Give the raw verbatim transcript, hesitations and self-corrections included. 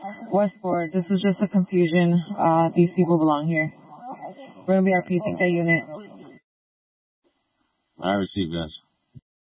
Westport, this was just a confusion. Uh, these people belong here. We're gonna be our precinct at unit. I received this.